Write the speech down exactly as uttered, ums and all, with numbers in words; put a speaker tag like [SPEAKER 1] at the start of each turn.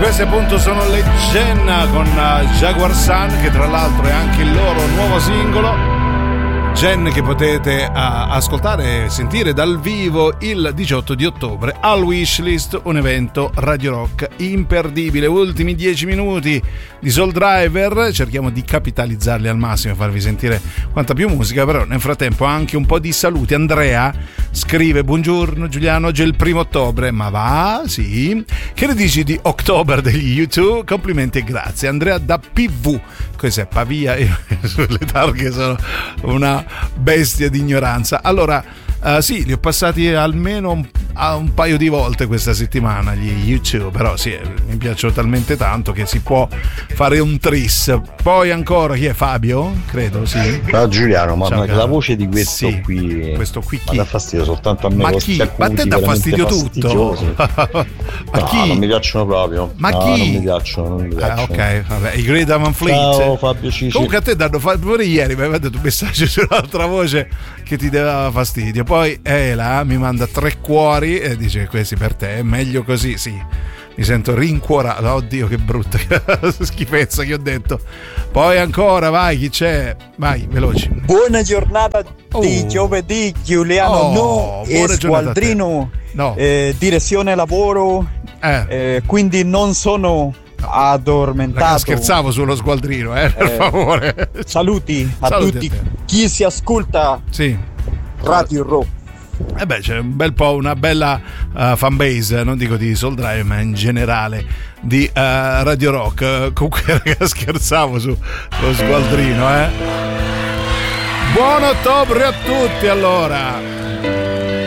[SPEAKER 1] Queste appunto sono le Gen con Jaguar Sun, che tra l'altro è anche il loro nuovo singolo. Gen che potete uh, ascoltare e sentire dal vivo il diciotto di ottobre al Wishlist, un evento Radio Rock imperdibile. Ultimi dieci minuti di Soul Driver, cerchiamo di capitalizzarli al massimo, farvi sentire quanta più musica, però nel frattempo anche un po' di saluti. Andrea scrive: buongiorno Giuliano, oggi è il primo ottobre. Ma va? Sì. Che ne dici di October degli U due? Complimenti e grazie. Andrea da P V. Questa è Pavia, io sulle targhe sono una bestia di ignoranza. Allora, uh, sì, li ho passati almeno un, uh, un paio di volte questa settimana gli U due, però sì, mi piacciono talmente tanto che si può fare un tris. Poi ancora, chi è? Fabio? Credo, sì.
[SPEAKER 2] Ciao Giuliano, ma,
[SPEAKER 1] Ciao,
[SPEAKER 2] ma la voce di questo
[SPEAKER 1] sì,
[SPEAKER 2] qui
[SPEAKER 1] questo qui chi?
[SPEAKER 2] Ma dà fastidio soltanto a me.
[SPEAKER 1] Ma chi? Ma a te dà fastidio tutto?
[SPEAKER 2] Ma
[SPEAKER 1] no, chi?
[SPEAKER 2] non mi piacciono proprio.
[SPEAKER 1] Ma
[SPEAKER 2] no,
[SPEAKER 1] chi?
[SPEAKER 2] non mi piacciono, non mi piacciono.
[SPEAKER 1] Ah, ok, vabbè, i Greta Van Fleet.
[SPEAKER 2] Ciao Fabio Cici.
[SPEAKER 1] Comunque a te danno fa- pure ieri mi aveva dato un messaggio su un'altra voce che ti dava fastidio. Poi Ela mi manda tre cuori e dice: questi per te, è meglio così. Sì, mi sento rincuorato. Oddio, che brutta schifezza che ho detto. Poi ancora, vai, chi c'è? Vai, veloci.
[SPEAKER 3] Buona giornata di
[SPEAKER 1] Oh.
[SPEAKER 3] giovedì, Giuliano.
[SPEAKER 1] Oh,
[SPEAKER 3] no,
[SPEAKER 1] buona
[SPEAKER 3] è squadrino,
[SPEAKER 1] no.
[SPEAKER 3] eh, direzione lavoro,
[SPEAKER 1] Eh.
[SPEAKER 3] eh, quindi non sono addormentato.
[SPEAKER 1] Raga, scherzavo sullo sgualdrino, eh, per
[SPEAKER 3] Eh,
[SPEAKER 1] favore.
[SPEAKER 3] Saluti a
[SPEAKER 1] Saluti
[SPEAKER 3] tutti
[SPEAKER 1] a te.
[SPEAKER 3] chi si ascolta
[SPEAKER 1] Sì.
[SPEAKER 3] Radio Rock.
[SPEAKER 1] Eh beh, c'è un bel po', una bella uh, fanbase, non dico di Soul Drive, ma in generale di uh, Radio Rock. Uh, comunque, raga, scherzavo sullo sgualdrino, eh. Buon ottobre a tutti, allora.